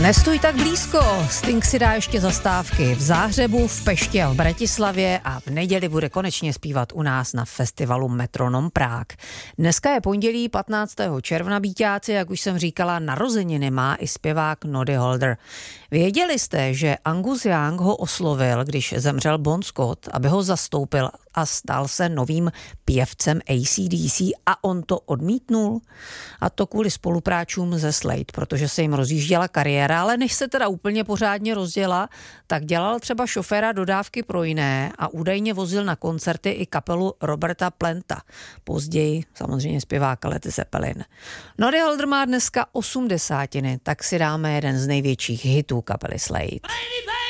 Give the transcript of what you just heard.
Nestůj tak blízko, Sting si dá ještě zastávky v Záhřebu, v Peště a v Bratislavě a v neděli bude konečně zpívat u nás na festivalu Metronom Prague. Dneska je pondělí 15. června, býťáci, jak už jsem říkala, narozeniny má i zpěvák Noddy Holder. Věděli jste, že Angus Young ho oslovil, když zemřel Bon Scott, aby ho zastoupil a stal se novým pěvcem AC/DC a on to odmítnul? A to kvůli spolupráčům ze Slade, protože se jim rozjížděla kariéra, ale než se teda úplně pořádně rozděla, tak dělal třeba šoféra dodávky pro jiné a údajně vozil na koncerty i kapelu Roberta Planta. Později samozřejmě zpěváka Led Zeppelin. Noddy Holder má dneska 80, tak si dáme jeden z největších hitů kapely Slade.